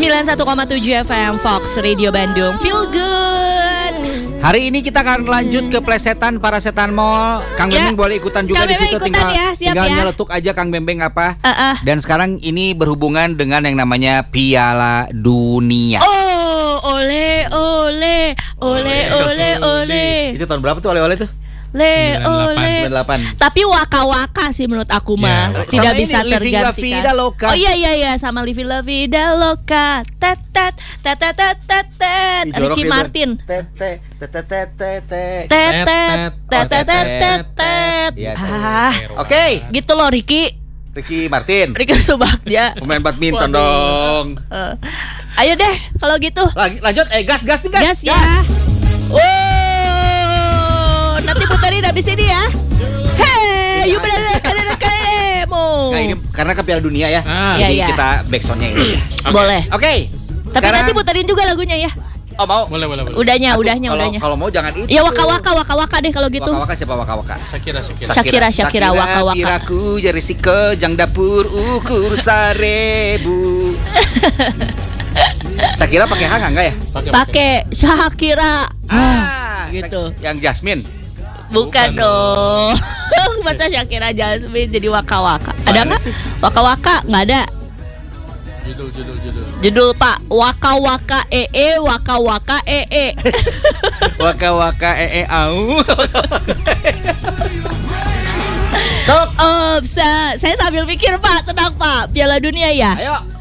91,7 FM Fox Radio Bandung. Feel good. Hari ini kita akan lanjut ke plesetan para setan mall. Kang Bembeng boleh ikutan juga Kang di situ, Bembeng ikutan ya, siap tinggal ya. nyeletuk aja Kang Bembeng apa. Dan sekarang ini berhubungan dengan yang namanya Piala Dunia. Oh, ole. Itu tahun berapa tuh oleh-oleh tuh? Le, 98. Tapi waka-waka sih menurut aku mah tidak bisa Living La Vida tergantikan. Loca. Oh iya sama Living La Vida Loca. Tet. Ricky Martin. Tet. Oke. Gitu loh Ricky Martin. Ricky Subagja. Pemain badminton dong. Ayo deh kalau gitu. Lanjut, gas nih Gas ya. Nanti puterin habis ini ya. Hey, you bener Nah, ini karena ke Piala Dunia ya. Jadi iya. kita backsoundnya ini. Boleh. Oke. Tapi nanti puterin juga lagunya ya. Oh mau? Boleh. Udahnya. Kalau mau jangan itu. Ya waka-waka deh kalau gitu. Waka-waka siapa waka-waka? Shakira waka-waka. Shakiraku jari si kejang dapur ukur 1000. Shakira pakai H enggak ya? Pakai Shakira. Gitu. Yang Jasmine. Bukan dong. Masa Shakira Jasmine jadi waka-waka? Ada nggak? Waka-waka nggak ada. Judul Pak. Waka-waka waka-waka Waka-waka au. Sok. Saya sambil pikir Pak, tenang Pak. Piala Dunia ya.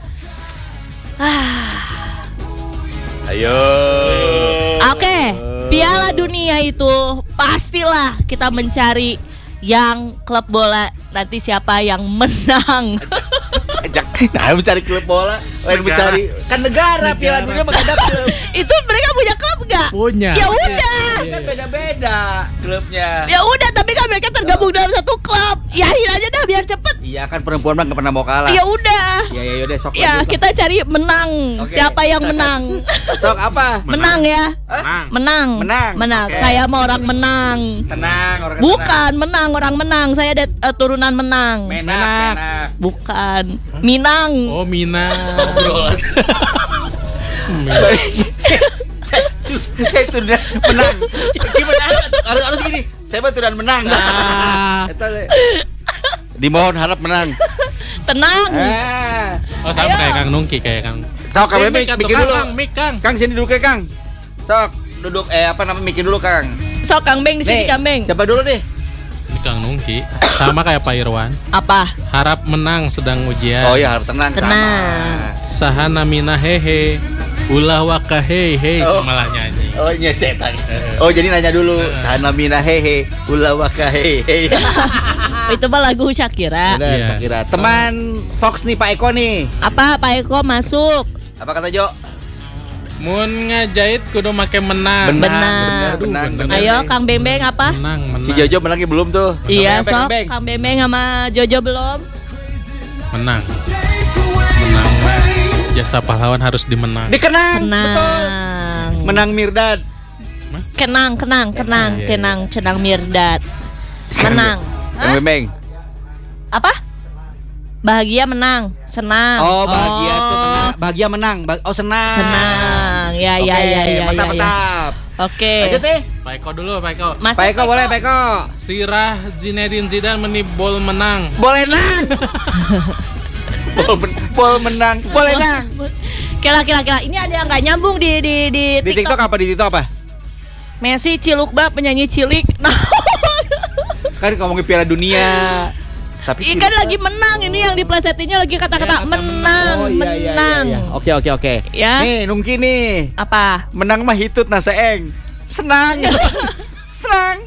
Ayo. Oke. Piala Dunia itu pastilah kita mencari yang klub bola nanti siapa yang menang. Nah, mencari klub bola, mencari kan negara. Piala Dunia ada klub. Itu mereka punya klub nggak? Punya. Ya udah. Kan beda-beda klubnya. Ya udah, tapi kan mereka tergabung dalam satu klub. Yahin aja dah biar cepet. Iya kan perempuan mah nggak pernah mau kalah. Ya udah. Ya udah sok. Ya lanjut, kita cari menang. Oke. Siapa yang menang? Sok apa? Menang ya. Menang. Menang. Oke. Saya mau orang menang. Tenang orang. Bukan menang, orang menang. Saya ada turunan menang. Menak. Bukan. Minang. Oh, Minang. Saya turunan menang. Gimana? Harus gini. Saya turunan menang. Dimohon harap menang. Tenang. Oh, sama kayak Kang Nungki kayak Kang. Sok Kang Bembeng bikin dulu. Kang. Kang sini duduk ya Kang. Sok duduk bikin dulu Kang. Sok Kang Beng di sini Kang Beng. Siapa dulu deh? Ini Kang Nungki. Sama kayak Pak Irwan. Apa? Harap menang sedang ujian. Oh ya harap tenang. Sahana mina hehe. Ulah waka hei malah nyanyi. Oh nyesetan. Oh jadi nanya dulu. Sahana mina hehe. Ulah waka hei. Itu mah lagu Shakira. Benar, Iya. Shakira. Teman Fox nih Pak Eko nih. Apa Pak Eko masuk? Apa kata Jo? Mun ngajahit kudu make menang. Benar. Ayo Kang Bembeng apa? Menang. Si Jojo menangnya belum tuh. Iya Kang sok. Bembeng. Kang Bembeng sama Jojo belum. Menang mah jasa pahlawan harus dimenang. Dikenang. Betul. Kenang. Menang Mirdad. Kenang Mirdad. Menang. Kang Bembeng. Apa? Bahagia menang, senang. Oh bahagia tuh menang. Bahagia menang. Oh senang. Senang. Ya. Mantap. Oke. Lanjut deh. Pak Eko dulu, Pak Eko. Mas Pak Eko boleh Pak Eko. Sirah Zinedine Zidane menibol menang. Boleh nang. Bol menang. Boleh nang. Kira. Ini ada yang nggak nyambung di Di TikTok apa? Di TikTok apa? Messi Cilukba penyanyi cilik. Kan ngomongin Piala Dunia. Tapi Ini kan lagi menang, ini yang diplesetinnya lagi kata-kata menang, Oh, iya. menang. Oke. Ya. Nih, Nungki nih. Apa? Menang mah hitut naseeng. Senang. Senang.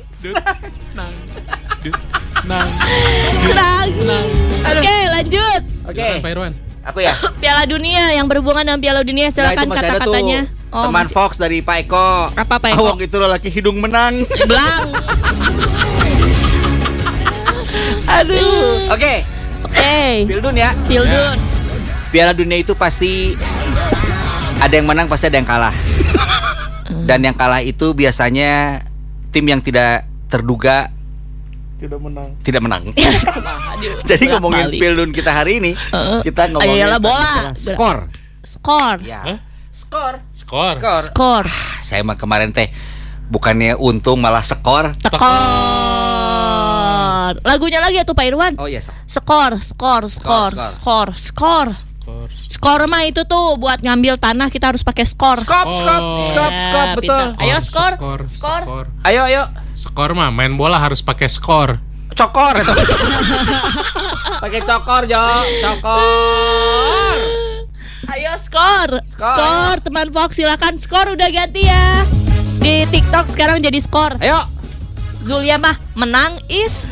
Nang. Senang. Oke, lanjut. Oke. Pak Irwan. Apa ya? Piala Dunia, yang berhubungan dengan Piala Dunia, silakan masih ada kata-katanya. tuh, teman masih- Fox dari Pak Eko. Apa Pak Eko? Awang itu laki hidung menang. Belang. Aduh. Oke. Pildun ya. Pildun. Piala Dunia itu pasti ada yang menang, pasti ada yang kalah. Dan yang kalah itu biasanya tim yang tidak terduga tidak menang. Aduh, Jadi ngomongin bolak-balik. Pildun kita hari ini, kita ngomongin Ayolah bola. skor. skor. Ya. Hah? Skor. Skor. Skor. Saya mah kemarin teh bukannya untung malah skor. Tekor. Lagunya lagi ya tuh Pak Irwan. Oh iya. Sok. Skor. Skor mah itu tuh buat ngambil tanah kita harus pakai skor. Skop, Ya, betul. pintar. Ayo skor. Ayo. Skor mah main bola harus pakai skor. Cokor itu. Pakai cokor, Jo. Cokor. Ayo skor. Skor. Skor, teman Fox silakan skor udah ganti ya. Di TikTok sekarang jadi skor. Ayo. Zulia mah menangis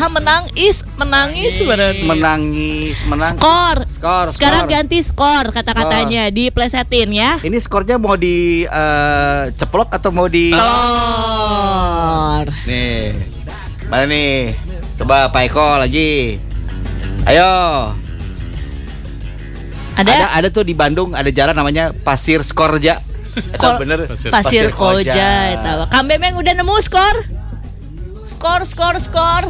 bener. Menang. Skor. Skor. Sekarang ganti skor kata-katanya diplesetin ya. Ini skornya mau di ceplok atau mau di Telur. Nih. Mana nih? Coba Pak Eko lagi. Ayo. Ada tuh di Bandung ada jalan namanya Pasir Skorja. Itu bener. Pasir Koja eta. Kang Bemeng udah nemu skor. Skor.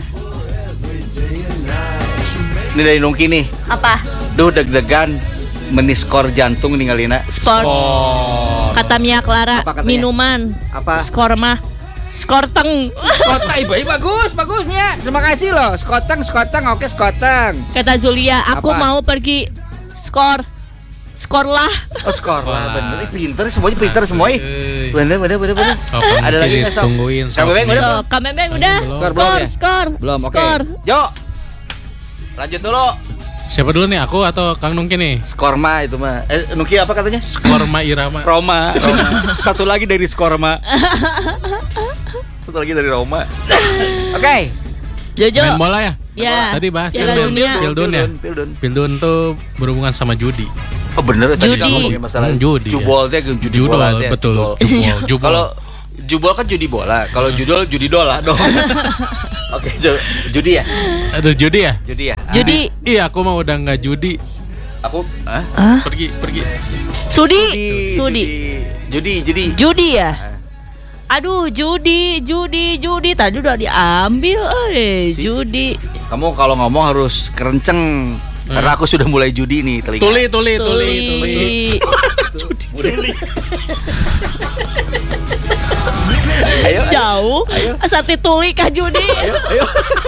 Ini dari Nungki nih. Apa? Duh deg-degan meniskor jantung ninggalina. Skor. Kata Mia Clara, Apa katanya? minuman. Apa? Skor mah. Skoteng. Skoteng, bagus Mia. Terima kasih loh. Skoteng, oke skoteng. Kata Zulia, aku Apa? mau pergi skor. Skor lah. Oh skor lah, Wah. bener. Pinter semuanya, pinter semua. Bener. Ada lagi nggak, Sob? Tungguin. Kang Bebeng udah? So, Kang Bemeng udah. Belum. Skor belum ya? Skor. Belum, oke. Skor. Yo. Lanjut dulu. Siapa dulu nih, aku atau Kang Nungki nih? Skorma itu mah. Nungki apa katanya? Skorma Irama. Roma. Satu lagi dari Skorma. Satu lagi dari Roma. Oke. Jojo. Main bola ya? Ya. Tadi bahas Piala Dunia. Pildun ya? Pildun tuh berhubungan sama judi. Oh bener tadi Judi. kamu ngomongin masalah Judi, ya. jubol teh judi bola teh. Betul. Jubol. Kalau jubol kan judi bola, kalau judol judi dola dong. Oke, judi ya? Aduh, judi ya? Judi ya? Judi. Iya, aku mah udah nggak judi. Aku Pergi. Sudi. Judi. Judi ya. Aduh, judi. Tadi udah diambil, judi. Kamu kalau ngomong harus kerenceng. Karena aku sudah mulai judi nih telinga. Tuli. Ayo. Jauh. Asal tuli kah judi? Ayo.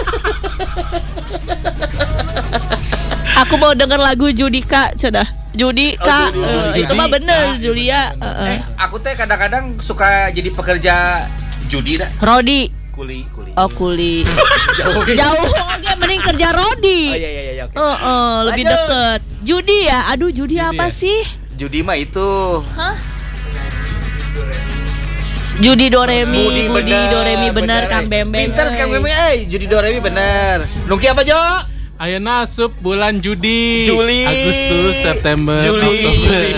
Aku mau denger lagu Judika, cenah. Judika. Judi. Itu mah bener, Julia. Aku teh kadang-kadang suka jadi pekerja judi dah. Rodi. Kuli. Oh, kuli. Jauh. Jauh, mending kerja Rodi. Oh iya oke. Lebih Lanjut. deket. Judi ya? Aduh, judi apa ya? sih? Judi mah itu Hah? Judi Doremi, Budi Doremi bener, Kang Bembeng. Pinter Kang Bembeng, Judi Doremi bener. Nungki apa Jo? Ayo nasub bulan Judi. Juli. Agustus, September, Juli.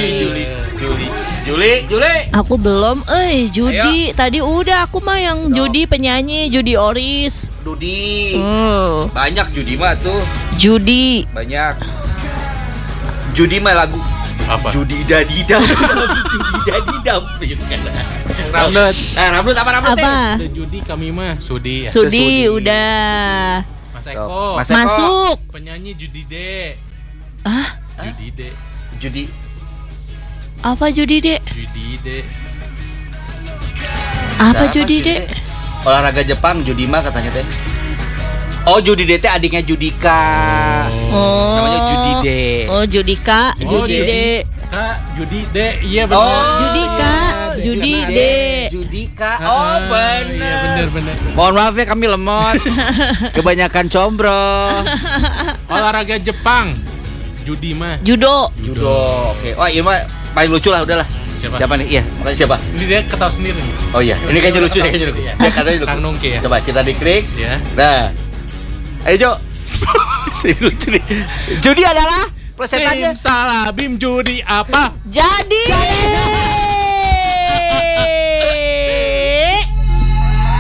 Aku belum, judi. Tadi udah aku mah yang judi penyanyi, judi Oris. Dudi. Banyak judi mah tuh. Judi. Banyak. Judi mah lagu Apa? Judi dadidam. Judi dadidam. Ramdut. Ramdut apa Ramdut? Apa? Ada judi kami mah Sudi ya. Sudi Sudi. udah. Mas Eko. Mas Eko. Masuk. Penyanyi Judi De. Ah, Judi De. Judi. apa judi, Dek? Judi De. Apa Siapa judi, Dek? Olahraga Jepang Judi mah katanya teh. Oh Judi De teh adiknya Judika. Oh. Namanya Judi De. Oh, Judika, Judi, Dek. Kak, Judi De. Iya benar. Oh, Judika, Judi De. Judika. Oh benar. Iya benar. Mohon maaf ya kami lemot. Kebanyakan combro. Olahraga Jepang. Judi mah. Judo. Judo. Oke. Wah, ini mah paling lucu lah udahlah. Siapa nih? Iya, makanya siapa? Ini dia ketawa sendiri. Oh iya, ini kayaknya lucu ya, kayaknya lucu. Dia katanya lucu. Kang Nungki ya. Coba kita diklik. Ya. Nah. Ayo Jo. Ini lucu nih. Judi adalah Bim plesetannya. salah, Bim judi apa? Jadi.